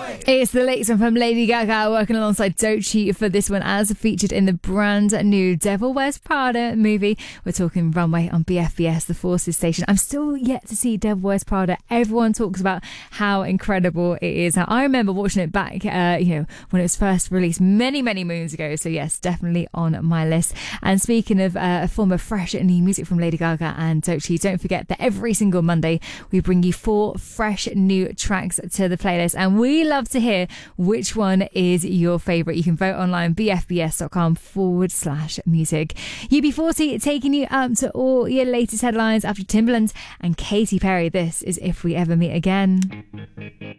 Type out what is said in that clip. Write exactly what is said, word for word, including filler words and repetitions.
It's the latest one from Lady Gaga, working alongside Doechii for this one, as featured in the brand new Devil Wears Prada movie. We're talking Runway on B F B S, the Forces station. I'm still yet to see Devil Wears Prada. Everyone talks about how incredible it is. Now, I remember watching it back, uh, you know, when it was first released many, many moons ago. So yes, definitely on my list. And speaking of uh, a form of fresh new music from Lady Gaga and Doechii, don't forget that every single Monday we bring you four fresh new tracks to the playlist, and we love to hear which one is your favourite. You can vote online, bfbs.com forward slash music. U B forty taking you up to all your latest headlines after Timbaland and Katy Perry. This is If We Ever Meet Again.